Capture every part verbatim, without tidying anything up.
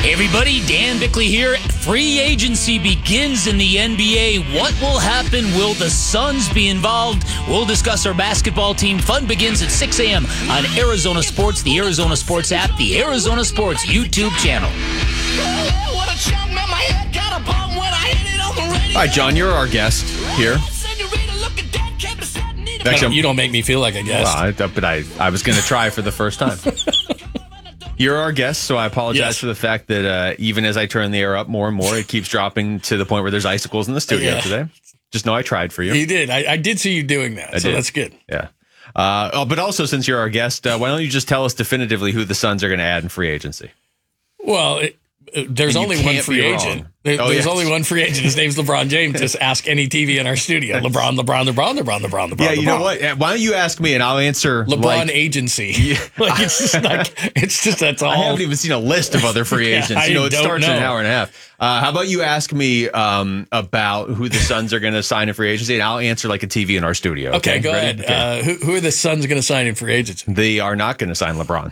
Hey everybody, Dan Bickley here. Free agency begins in the N B A. What will happen? Will the Suns be involved? We'll discuss our basketball team. Fun begins at six a.m. on Arizona Sports, the Arizona Sports app, the Arizona Sports YouTube channel. Hi, John. You're our guest here. Actually, you don't make me feel like a guest. Well, I, but I, I was going to try for the first time. You're our guest, so I apologize Yes. for the fact that uh, even as I turn the air up more and more, it keeps dropping to the point where there's icicles in the studio Yeah. today. Just know I tried for you. You did. I, I did see you doing that, I so did. that's good. Yeah. Uh, oh, but also, since you're our guest, uh, why don't you just tell us definitively who the Suns are going to add in free agency? Well, it, uh, there's And you only one can't free be agent. wrong. There- Oh, there's yes. only one free agent. His name's LeBron James. Just ask any T V in our studio. LeBron, LeBron, LeBron, LeBron, LeBron, LeBron. Yeah, you LeBron. know what? Why don't you ask me and I'll answer. LeBron like, agency. like it's just like it's just that's all. I haven't even seen a list of other free Yeah, agents. I You know, it don't starts in an know. hour and a half. Uh, how about you ask me um, about who the Suns are going to sign in free agency, and I'll answer like a T V in our studio. Okay, Okay, go Ready? ahead. Okay. Uh, who, who are the Suns going to sign in free agency? They are not going to sign LeBron.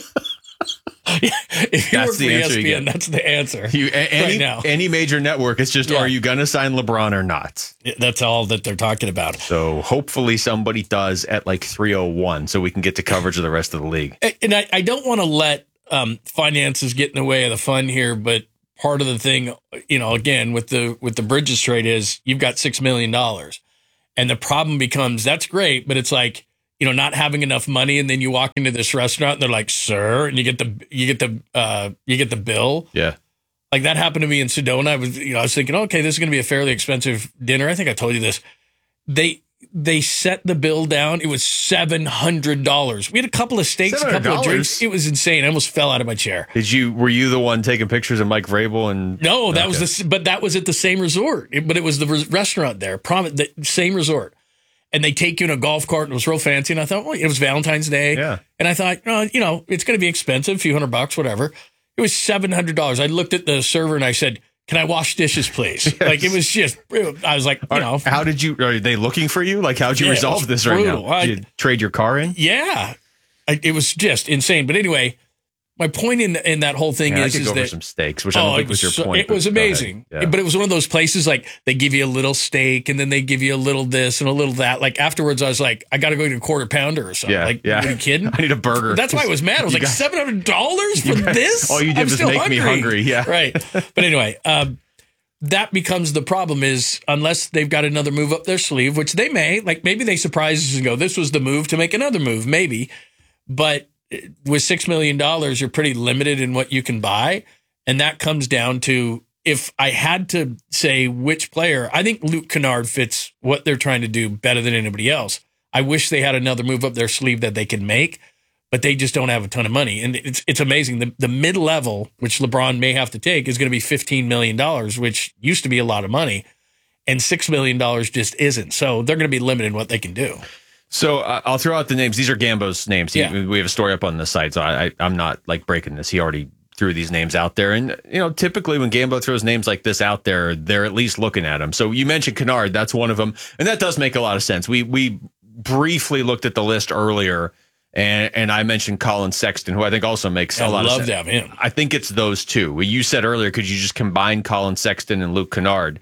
If you That's work the for answer you E S P N, get. that's the answer. You, a- any, right now. any major network, it's just, Yeah. are you going to sign LeBron or not? That's all that they're talking about. So hopefully somebody does at like three oh one so we can get to coverage of the rest of the league. And I, I don't want to let um, finances get in the way of the fun here, but part of the thing, you know, again with the with the Bridges trade is you've got six million dollars, and the problem becomes that's great, but it's like you know not having enough money, and then you walk into this restaurant and they're like, "Sir," and you get the you get the uh, you get the bill. Yeah. Like that happened to me in Sedona. I was you know I was thinking, okay, this is going to be a fairly expensive dinner. I think I told you this. They. They set the bill down. It was seven hundred dollars. We had a couple of steaks, a couple of seven hundred dollars? drinks. It was insane. I almost fell out of my chair. Did you, were you the one taking pictures of Mike Vrabel? And No, that Okay. was the, but that was at the same resort. It- but it was the res- restaurant there, prom- the same resort. And they take you in a golf cart. And it was real fancy. And I thought, well, it was Valentine's Day. Yeah. And I thought, oh, you know, it's going to be expensive, a few hundred bucks, whatever. It was seven hundred dollars. I looked at the server and I said, can I wash dishes, please? Yes. Like, it was just, I was like, you know. How did you, are they looking for you? Like, how'd you Yeah, it resolve was this right brutal. now? I- Did you trade your car in? Yeah. I, it was just insane. But anyway, my point in in that whole thing Yeah, I is, could is go that for some steaks, which I don't oh, think it was your so- point. It was but go ahead. amazing. Yeah. But it was one of those places like they give you a little steak and then they give you a little this and a little that. Like afterwards, I was like, I got to go get a quarter pounder or something. yeah, like, yeah. are you kidding? I need a burger. That's why I was mad. I was You like, got- seven hundred dollars for this? all you did I'm was still make me hungry, yeah. Right. But anyway, um, that becomes the problem is unless they've got another move up their sleeve, which they may, like maybe they surprise us and go, this was the move to make another move, maybe. But with six million dollars, you're pretty limited in what you can buy. And that comes down to if I had to say which player, I think Luke Kennard fits what they're trying to do better than anybody else. I wish they had another move up their sleeve that they could make, but they just don't have a ton of money. And it's it's amazing. The, the mid-level, which LeBron may have to take, is going to be fifteen million dollars, which used to be a lot of money. And six million dollars just isn't. So they're going to be limited in what they can do. So uh, I'll throw out the names. These are Gambo's names. He, Yeah. We have a story up on the site, so I, I, I'm not like breaking this. He already threw these names out there. And, you know, typically when Gambo throws names like this out there, they're at least looking at them. So you mentioned Kennard. That's one of them. And that does make a lot of sense. We we briefly looked at the list earlier, and, and I mentioned Colin Sexton, who I think also makes a I'd lot of love sense. to have him. I think it's those two. Well, you said earlier, could you just combine Colin Sexton and Luke Kennard?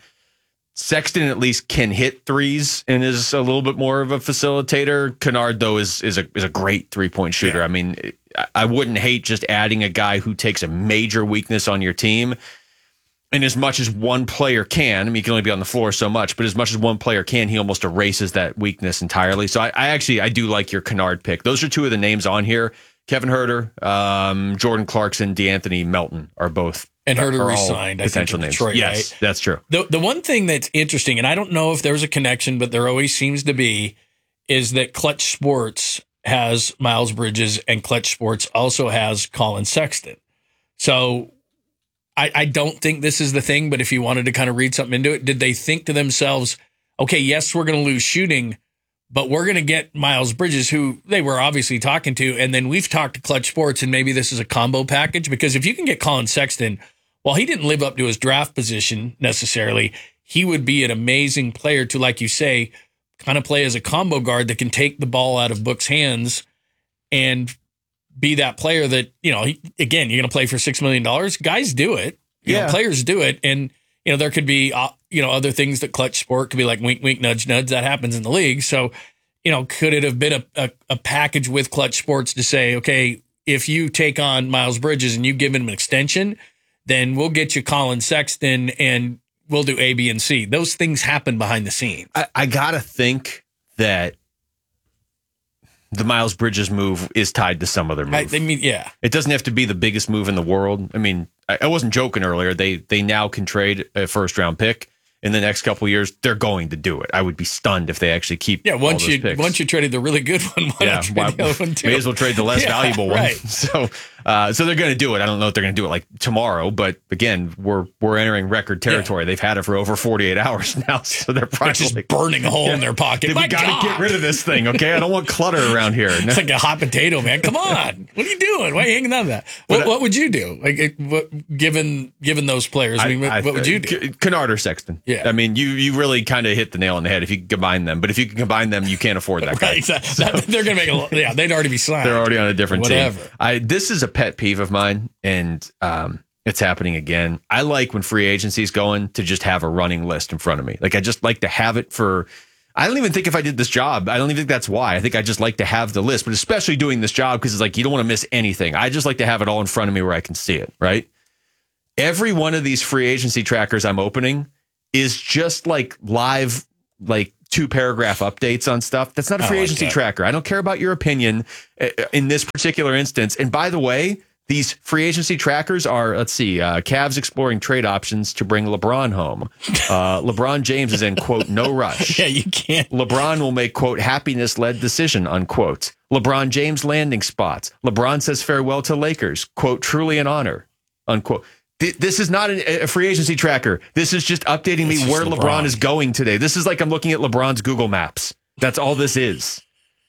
Sexton at least can hit threes and is a little bit more of a facilitator. Kennard, though, is is a is a great three point shooter. Yeah. I mean, I, I wouldn't hate just adding a guy who takes a major weakness on your team. And as much as one player can, I mean, he can only be on the floor so much, but as much as one player can, he almost erases that weakness entirely. So I, I actually, I do like your Kennard pick. Those are two of the names on here. Kevin Huerter, um, Jordan Clarkson, DeAnthony Melton are both And Huerter are all resigned, I think, potential in names. Detroit, Yes, right? that's true. The the one thing that's interesting, and I don't know if there's a connection, but there always seems to be, is that Clutch Sports has Miles Bridges and Clutch Sports also has Colin Sexton. So I, I don't think this is the thing, but if you wanted to kind of read something into it, did they think to themselves, okay, yes, we're going to lose shooting, but we're going to get Miles Bridges, who they were obviously talking to, and then we've talked to Clutch Sports, and maybe this is a combo package, because if you can get Colin Sexton, while he didn't live up to his draft position necessarily, he would be an amazing player to, like you say, kind of play as a combo guard that can take the ball out of Book's hands and be that player that, you know, he, again, you're going to play for six million dollars. Guys do it. You Yeah. know, players do it. And, you know, there could be, uh, you know, other things that Clutch Sport could be like wink, wink, nudge, nudge. That happens in the league. So, you know, could it have been a, a, a package with Clutch Sports to say, okay, if you take on Miles Bridges and you give him an extension, then we'll get you Colin Sexton and we'll do A, B, and C. Those things happen behind the scenes. I, I got to think that the Miles Bridges move is tied to some other move. I, I mean, yeah. It doesn't have to be the biggest move in the world. I mean, I, I wasn't joking earlier. They they now can trade a first round pick in the next couple of years. They're going to do it. I would be stunned if they actually keep. all Yeah, once those you picks. once you traded the really good one, why Yeah, not trade why- the other one too? may as well trade the less Yeah, valuable one. right. So, uh, so they're going to do it. I don't know if they're going to do it like tomorrow, but again, we're we're entering record territory. They've had it for over forty-eight hours now, so they're probably It's just burning a hole in their pocket. we My got God. to get rid of this thing, okay? I don't want clutter around here. It's like a hot potato, man. Come on, what are you doing? Why are you hanging on to that? What, But, uh, what would you do? Like, it- what, given given those players, I mean, what, what would you do? K- Kennard or Sexton. Yeah. I mean, you you really kind of hit the nail on the head if you can combine them. But if you can combine them, you can't afford that guy. Right, exactly. That- they're gonna make a lot- yeah. They'd already be signed. They're already on a different Whatever. team. I this is a pet peeve of mine, and um, it's happening again. I like when free agency's going to just have a running list in front of me. Like I just like to have it for. I don't even think if I did this job, I don't even think that's why. I think I just like to have the list, but especially doing this job because it's like you don't want to miss anything. I just like to have it all in front of me where I can see it. Right. Every one of these free agency trackers I'm opening is just like live, like two paragraph updates on stuff. That's not a I free like agency that. tracker. I don't care about your opinion uh, in this particular instance. And by the way, these free agency trackers are, let's see, uh, Cavs exploring trade options to bring LeBron home. Uh, LeBron James is in, quote, no rush. Yeah, you can't. LeBron will make, quote, happiness-led decision, unquote. LeBron James landing spots. LeBron says farewell to Lakers, quote, truly an honor, unquote. Th- This is not a a free agency tracker. This is just updating me It's just where LeBron. LeBron. is going today. This is like I'm looking at LeBron's Google Maps. That's all this is.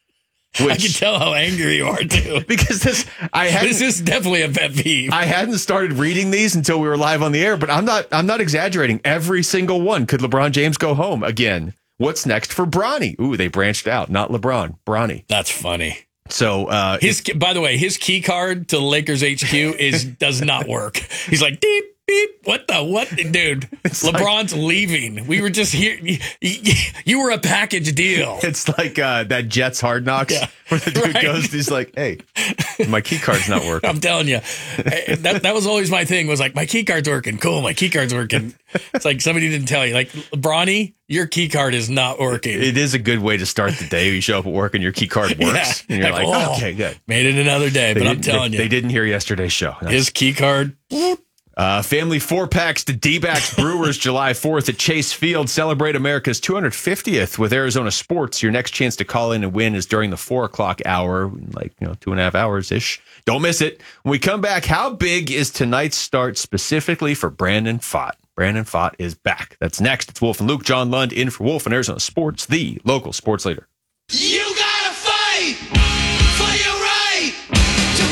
I Which, can tell how angry you are too. because this, I hadn't, This is definitely a pet peeve. I hadn't started reading these until we were live on the air. But I'm not, I'm not exaggerating. Every single one. Could LeBron James go home again? What's next for Bronny? Ooh, they branched out. Not LeBron, Bronny. That's funny. So uh, His, by the way, his key card to the Lakers H Q is does not work. He's like beep beep. What the what, dude? LeBron's leaving. We were just here. You, you, you were a package deal. it's like uh, that Jets Hard Knocks Yeah. where the dude Right. goes, he's like, hey, my key card's not working. I'm telling you, that that was always my thing. Was like my key card's working. Cool, my key card's working. It's like somebody didn't tell you. Like Bronny, your key card is not working. It is a good way to start the day. You show up at work and your key card works. Yeah. And you're Like, like, oh, okay, good. Made it another day, but They I'm didn't- telling they, you, They didn't hear yesterday's show. Nice. his key card. Uh, family four packs to D-backs Brewers July fourth at Chase Field. Celebrate America's two hundred fiftieth with Arizona Sports. Your next chance to call in and win is during the four o'clock hour, like, you know, two and a half hours ish. Don't miss it. When we come back, how big is tonight's start specifically for Brandon Pfaadt? Brandon Pfaadt is back. That's next. It's Wolf and Luke. John Lund in for Wolf and Arizona Sports, the local sports leader. You gotta fight for your right to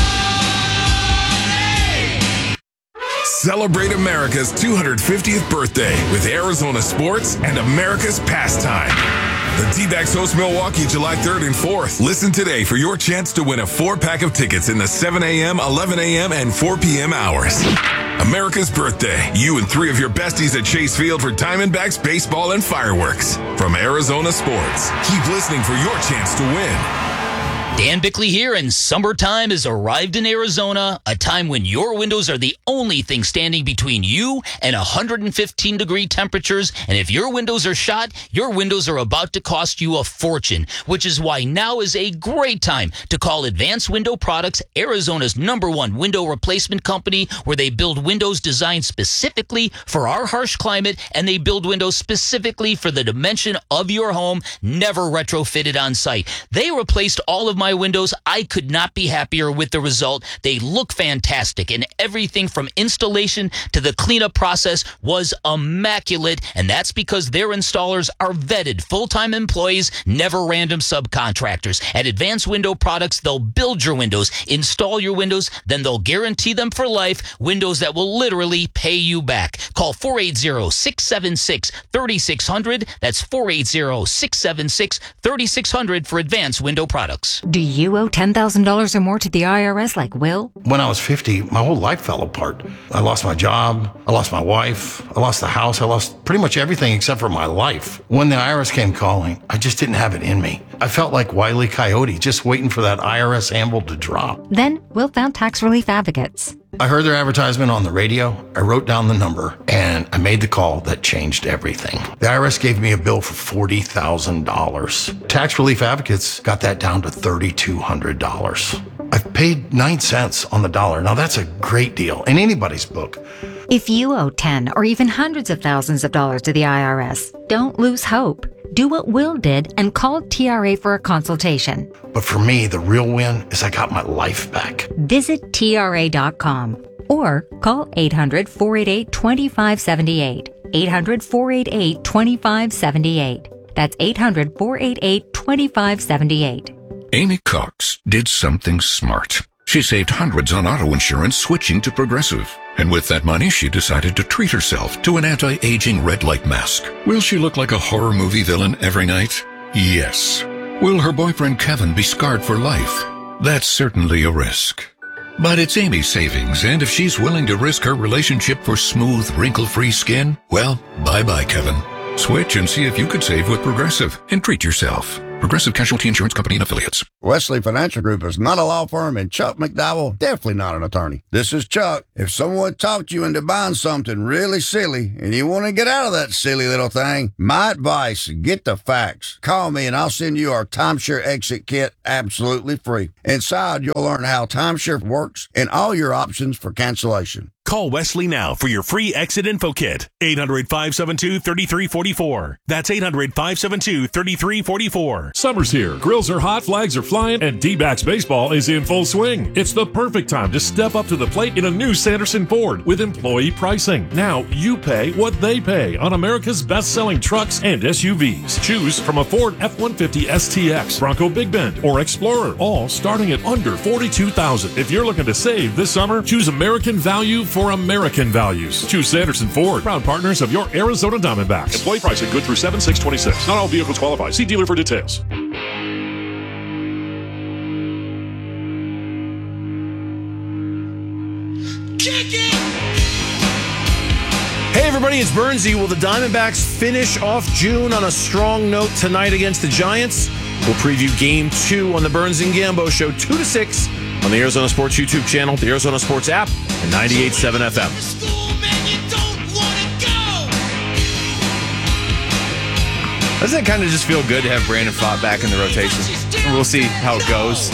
party. Celebrate America's two hundred fiftieth birthday with Arizona Sports and America's Pastime. The D-backs host Milwaukee July third and fourth. Listen today for your chance to win a four-pack of tickets in the seven a.m., eleven a.m., and four p.m. hours. America's birthday. You and three of your besties at Chase Field for Diamondbacks baseball and fireworks. From Arizona Sports. Keep listening for your chance to win. Dan Bickley here, and summertime has arrived in Arizona, a time when your windows are the only thing standing between you and one hundred fifteen degree temperatures. And if your windows are shot, your windows are about to cost you a fortune, which is why now is a great time to call Advanced Window Products, Arizona's number one window replacement company, where they build windows designed specifically for our harsh climate, and they build windows specifically for the dimension of your home, never retrofitted on site. They replaced all of my windows. I could not be happier with the result. They look fantastic, and everything from installation to the cleanup process was immaculate, and that's because their installers are vetted full-time employees, never random subcontractors. At Advanced Window Products, they'll build your windows, install your windows, then they'll guarantee them for life, windows that will literally pay you back. Call four eight zero, six seven six, three six zero zero. That's four eight zero, six seven six, three six zero zero for Advanced Window Products. Do you owe ten thousand dollars or more to the I R S like Will? When I was fifty, my whole life fell apart. I lost my job, I lost my wife, I lost the house, I lost pretty much everything except for my life. When the I R S came calling, I just didn't have it in me. I felt like Wile E. Coyote, just waiting for that I R S anvil to drop. Then Will found Tax Relief Advocates. I heard their advertisement on the radio, I wrote down the number, and I made the call that changed everything. The I R S gave me a bill for forty thousand dollars. Tax Relief Advocates got that down to three thousand two hundred dollars. I've paid nine cents on the dollar. Now that's a great deal in anybody's book. If you owe ten or even hundreds of thousands of dollars to the I R S, don't lose hope. Do what Will did and call T R A for a consultation. But for me, the real win is I got my life back. Visit T R A dot com or call eight hundred, four eight eight, two five seven eight. eight hundred, four eight eight, two five seven eight. That's eight hundred, four eight eight, two five seven eight. Amy Cox did something smart. She saved hundreds on auto insurance switching to Progressive. And with that money, she decided to treat herself to an anti-aging red light mask. Will she look like a horror movie villain every night? Yes. Will her boyfriend Kevin be scarred for life? That's certainly a risk. But it's Amy's savings, and if she's willing to risk her relationship for smooth, wrinkle-free skin, well, bye-bye, Kevin. Switch and see if you could save with Progressive and treat yourself. Progressive Casualty Insurance Company and Affiliates. Wesley Financial Group is not a law firm, and Chuck McDowell definitely not an attorney. This is Chuck. If someone talked you into buying something really silly and you want to get out of that silly little thing, my advice, get the facts. Call me and I'll send you our timeshare exit kit absolutely free. Inside, you'll learn how timeshare works and all your options for cancellation. Call Wesley now for your free exit info kit. eight hundred, five seven two, three three four four. That's eight hundred, five seven two, three three four four. Summer's here. Grills are hot, flags are flying, and D-backs baseball is in full swing. It's the perfect time to step up to the plate in a new Sanderson Ford with employee pricing. Now you pay what they pay on America's best-selling trucks and S U Vs. Choose from a Ford F one fifty S T X, Bronco Big Bend, or Explorer, all starting at under forty-two thousand dollars. If you're looking to save this summer, choose American value for American values. Choose Sanderson Ford, proud partners of your Arizona Diamondbacks. Employee pricing good through seven six twenty-six. Not all vehicles qualify. See dealer for details. Kick it! Hey everybody, it's Bernsey. Will the Diamondbacks finish off June on a strong note tonight against the Giants? We'll preview game two on the Burns and Gambo Show, two to six on the Arizona Sports YouTube channel, the Arizona Sports app, and ninety-eight point seven F M. Doesn't it kind of just feel good to have Brandon Pfaadt back in the rotation? We'll see how it goes.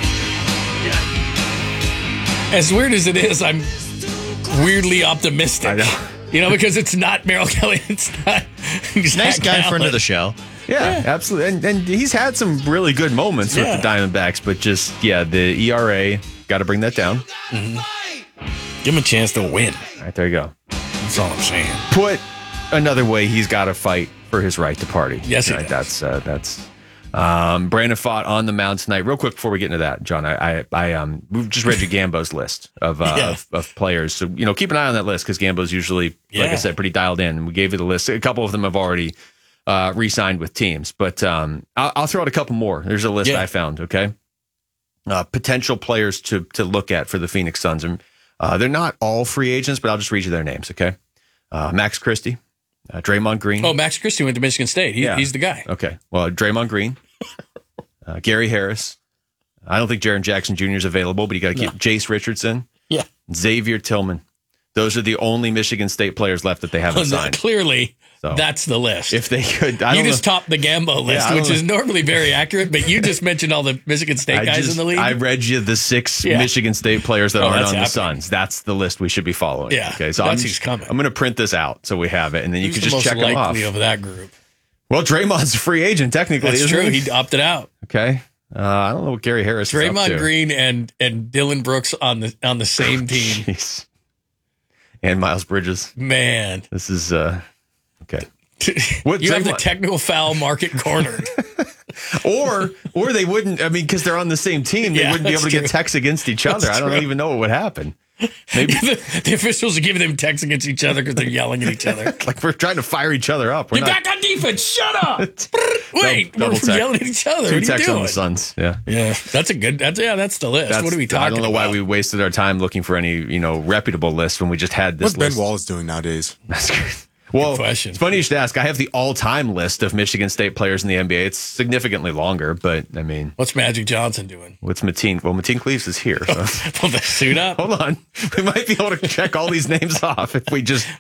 As weird as it is, I'm weirdly optimistic. I know. You know, because it's not Merrill Kelly. It's not Nice Zach guy, Gallen. friend of the show. Yeah, yeah, absolutely. And, and he's had some really good moments Yeah. with the Diamondbacks, but just, yeah, the E R A, got to bring that down. Mm-hmm. Give him a chance to win. All right, there you go. That's all I'm saying. Put another way, he's got to fight for his right to party. Yes, he right, does. That's, uh, that's um, Brandon Pfaadt on the mound tonight. Real quick before we get into that, John, I, I, I um, we've just read you Gambo's list of, uh, Yeah. of of players. So, you know, keep an eye on that list because Gambo's usually, like Yeah. I said, pretty dialed in. We gave you the list. A couple of them have already uh, re-signed with teams, but um, I'll, I'll throw out a couple more. There's a list Yeah. I found. Okay, uh, potential players to to look at for the Phoenix Suns. And uh, they're not all free agents, but I'll just read you their names. Okay, uh, Max Christie, uh, Draymond Green. Oh, Max Christie went to Michigan State. He, Yeah. He's the guy. Okay, well, Draymond Green, uh, Gary Harris. I don't think Jaren Jackson Junior is available, but you got to keep No. Jace Richardson, Yeah. Xavier Tillman. Those are the only Michigan State players left that they haven't signed. Clearly, So, that's the list. if they could, I you don't just know. topped the Gambo list, I don't which is know. normally very accurate, but you just mentioned all the Michigan State I guys just- in the league. I read you the six Yeah. Michigan State players that Oh, aren't that's on the happening. Suns. That's the list we should be following. Yeah, Okay. So that's I'm, who's coming. I'm going to print this out so we have it, and then you Who's can the just most check them off. likely of that group? Well, Draymond's a free agent technically. That's isn't true. He? He opted out. Okay. Uh, I don't know what Gary Harris is up Draymond to. Green and and Dylan Brooks on the on the same team. Jeez. And Miles Bridges. Man, This is uh okay. What you have the Draymond- technical foul market cornered. or or they wouldn't. I mean, because they're on the same team, they Yeah, wouldn't be able to that's get true. texts against each other. That's I don't true. even know what would happen. Maybe the, the officials are giving them texts against each other because they're yelling at each other. Like we're trying to fire each other up. We're You're not, back on defense. Shut up. Wait, double we're tech. yelling at each other. Two what are you texts on doing? the Suns. Yeah. Yeah, that's a good. That's yeah, that's the list. That's, what are we talking about? I don't know about? why we wasted our time looking for any, you know, reputable list when we just had this What's Ben list. Wallace doing nowadays? That's good. Well, question. It's funny you should ask. I have the all-time list of Michigan State players in the N B A. It's significantly longer, but I mean, What's Magic Johnson doing? what's Mateen? Well, Mateen Cleaves is here. So. Well, then suit up. Hold on, we might be able to check all these names off if we just.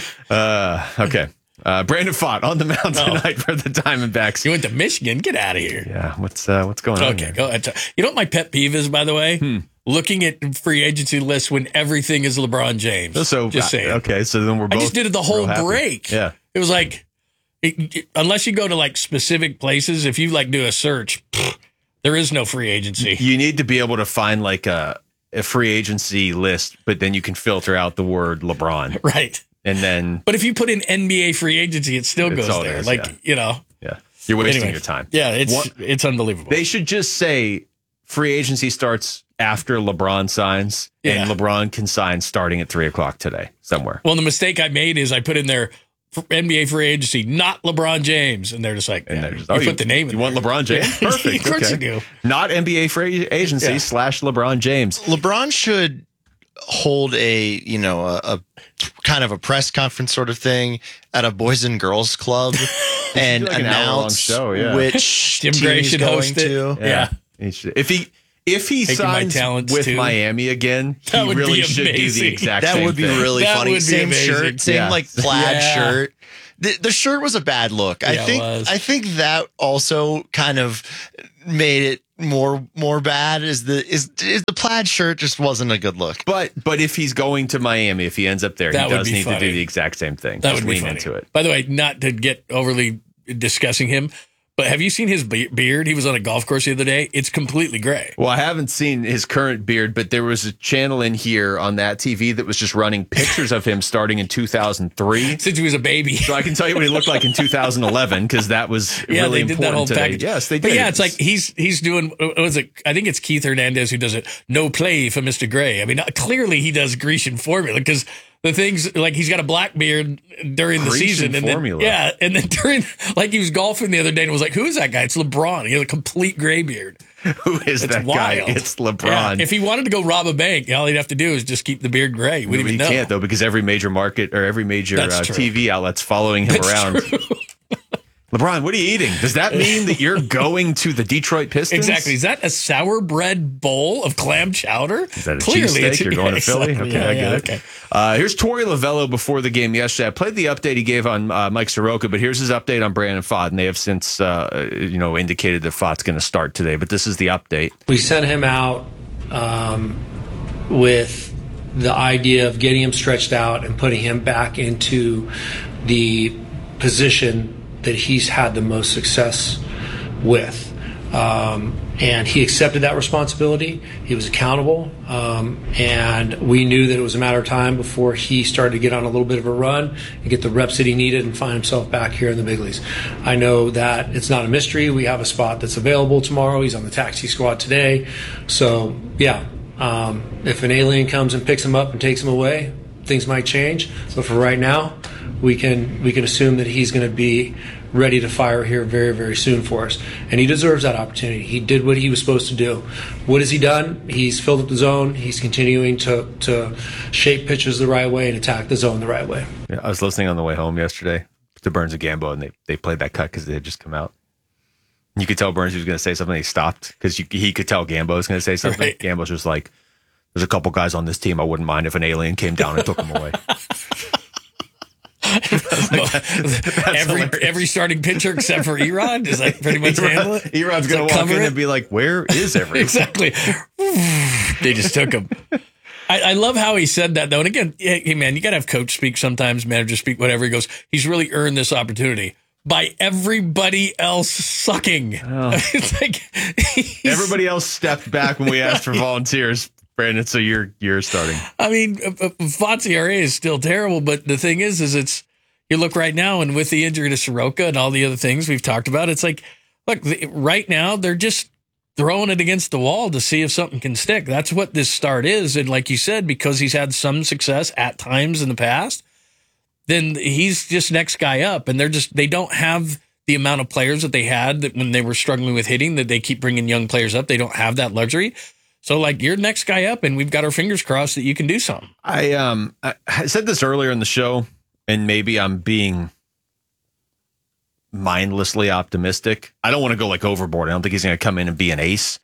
Uh, okay, uh, Brandon Fott on the mound No. tonight for the Diamondbacks. You went to Michigan. Get out of here. Yeah, what's uh, what's going on? Okay, here? go ahead. You know what my pet peeve is, by the way? Hmm. Looking at free agency lists when everything is LeBron James. So just saying. uh, okay, so then we're both. I just did it the whole real happy. break. Yeah. It was like, it, it- unless you go to like specific places, if you like do a search, pfft, there is no free agency. You need to be able to find like a, a free agency list, but then you can filter out the word LeBron. Right. And then, But if you put in N B A free agency, it still It's goes all there. theirs, like, yeah. you know. yeah, you're wasting Anyway. your time. Yeah, it's What- it's unbelievable. They should just say free agency starts after LeBron signs, and Yeah. LeBron can sign starting at three o'clock today somewhere. well, the mistake I made is I put in there f- N B A free agency, not LeBron James. And they're just like, And yeah, they're just, you oh, put you, the name in You want there. LeBron James? Yeah. Perfect. Of course okay. you do. Not N B A free agency Yeah. slash LeBron James. LeBron should hold a, you know, a, a kind of a press conference sort of thing at a Boys and Girls Club and do like an hour-long announce show, yeah. which Jim team Gray he's should going host it. to. Yeah. He should- If he if he Taking my signs talents with too. Miami again, That he would really be should do the amazing. exact That same would be thing. really That funny. would be Same amazing. shirt, same Yeah. like plaid Yeah. shirt. The, the shirt was a bad look. I Yeah, it think. was. I think that also kind of made it more more bad. Is the is, is the plaid shirt just wasn't a good look. But but if he's going to Miami, if he ends up there, That he would does be need funny. to do the exact same thing. That Just would be lean funny. into it. By the way, not to get overly discussing him, but have you seen his be- beard? He was on a golf course the other day. It's completely gray. Well, I haven't seen his current beard, but there was a channel in here on that T V that was just running pictures of him starting in two thousand three. Since he was a baby. So I can tell you what he looked like in two thousand eleven because that was Yeah, really they did important that whole today. package. Yes, they did. But yeah, it's like he's he's doing. What was it? I think it's Keith Hernandez who does it. No play for Mister Gray. I mean, clearly he does Grecian formula because the things like he's got a black beard during the Grecian season, and formula. then yeah, and then during like he was golfing the other day and was like, "Who is that guy?" It's LeBron. He has a complete gray beard. Who is It's that wild. guy? It's LeBron. Yeah, if he wanted to go rob a bank, all he'd have to do is just keep the beard gray. We wouldn't he even know. can't though because every major market or every major That's uh, true. T V outlet's following him That's around. true. LeBron, what are you eating? Does that mean that you're going to the Detroit Pistons? Exactly. Is that a sour bread bowl of clam chowder? Is that a Clearly, cheesesteak? it's- You're going to Philly? Exactly. Okay, Yeah, I get yeah, it. okay. Uh, here's Torey Lavello before the game yesterday. I played the update he gave on uh, Mike Soroka, but here's his update on Brandon Fott, and they have since uh, you know indicated that Fott's going to start today. But this is the update. We sent him out um, with the idea of getting him stretched out and putting him back into the position that he's had the most success with. Um, and he accepted that responsibility. He was accountable. Um, and we knew that it was a matter of time before he started to get on a little bit of a run and get the reps that he needed and find himself back here in the big leagues. I know that it's not a mystery. We have a spot that's available tomorrow. He's on the taxi squad today. So, yeah, um, if an alien comes and picks him up and takes him away, things might change. But for right now, we can we can assume that he's going to be ready to fire here very, very soon for us. And he deserves that opportunity. He did what he was supposed to do. What has he done? He's filled up the zone. He's continuing to, to shape pitches the right way and attack the zone the right way. Yeah, I was listening on the way home yesterday to Burns and Gambo, and they, they played that cut because they had just come out. You could tell Burns was going to say something. He stopped because he could tell Gambo was going to say something. Right. Gambo's just like, there's a couple guys on this team I wouldn't mind if an alien came down and took them away. every every starting pitcher except for Erod is like pretty much handle it. Erod's Does going that to walk cover in it? and be like, where is everyone? Exactly. They just took him. I, I love how he said that though. And again, hey man, you got to have coach speak sometimes, manager speak, whatever. He goes, he's really earned this opportunity by everybody else sucking. Oh. It's like he's- Everybody else stepped back when we asked for volunteers, Brandon. So you're you're starting. I mean, Fott's E R A is still terrible, but the thing is, is it's you look right now, and with the injury to Soroka and all the other things we've talked about, it's like, look, the, right now they're just throwing it against the wall to see if something can stick. That's what this start is. And like you said, because he's had some success at times in the past, then he's just next guy up. And they're just, they don't have the amount of players that they had that when they were struggling with hitting, that they keep bringing young players up. They don't have that luxury. So like, you're next guy up, and we've got our fingers crossed that you can do something. I, um, I said this earlier in the show, and maybe I'm being mindlessly optimistic. I don't want to go like overboard. I don't think he's going to come in and be an ace,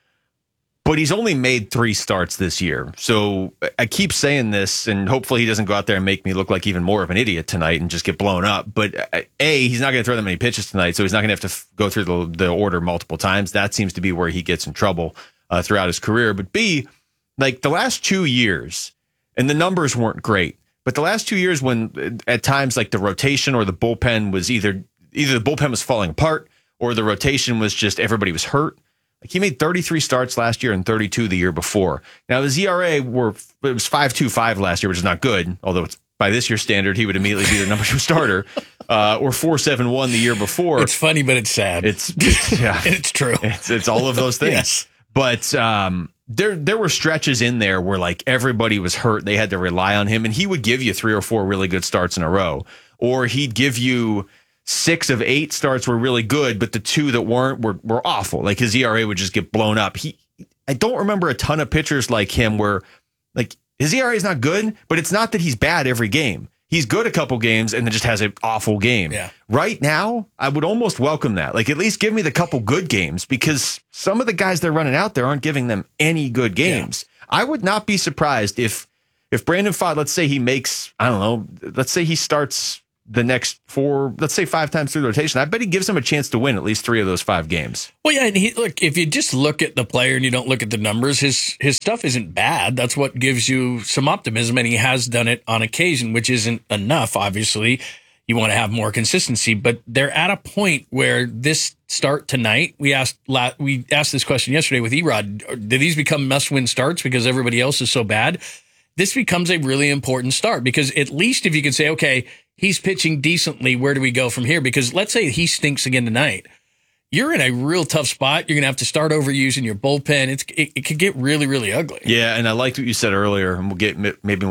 but he's only made three starts this year. So I keep saying this, and hopefully he doesn't go out there and make me look like even more of an idiot tonight and just get blown up. But A, he's not going to throw that many pitches tonight, so he's not going to have to f- go through the, the order multiple times. That seems to be where he gets in trouble uh, throughout his career. But B, like the last two years, and the numbers weren't great, but the last two years when at times like the rotation or the bullpen was either Either the bullpen was falling apart or the rotation was just everybody was hurt. Like he made thirty-three starts last year and thirty-two the year before. Now his E R A were it was five two five last year, which is not good. Although it's by this year's standard, he would immediately be the number two starter. Uh, or four seven one the year before. It's funny, but it's sad. It's, it's yeah, it's true. It's, it's all of those things. Yes. But um, there there were stretches in there where like everybody was hurt. They had to rely on him, and he would give you three or four really good starts in a row, or he'd give you six of eight starts were really good, but the two that weren't were, were awful. Like his E R A would just get blown up. He, I don't remember a ton of pitchers like him where like his E R A is not good, but it's not that he's bad every game. He's good a couple games and then just has an awful game. Yeah. Right now, I would almost welcome that. Like at least give me the couple good games, because some of the guys they're running out there aren't giving them any good games. Yeah. I would not be surprised if if Brandon Pfaadt, let's say he makes, I don't know, let's say he starts the next four, let's say five times through the rotation. I bet he gives him a chance to win at least three of those five games. Well, yeah, and he, look, if you just look at the player and you don't look at the numbers, his his stuff isn't bad. That's what gives you some optimism, and he has done it on occasion, which isn't enough, obviously. You want to have more consistency, but they're at a point where this start tonight, we asked we asked this question yesterday with E-Rod, do these become must-win starts because everybody else is so bad? This becomes a really important start, because at least if you can say, okay, he's pitching decently, where do we go from here? Because let's say he stinks again tonight. You're in a real tough spot. You're going to have to start over using your bullpen. It's, it, it could get really, really ugly. Yeah, and I liked what you said earlier, and we'll get maybe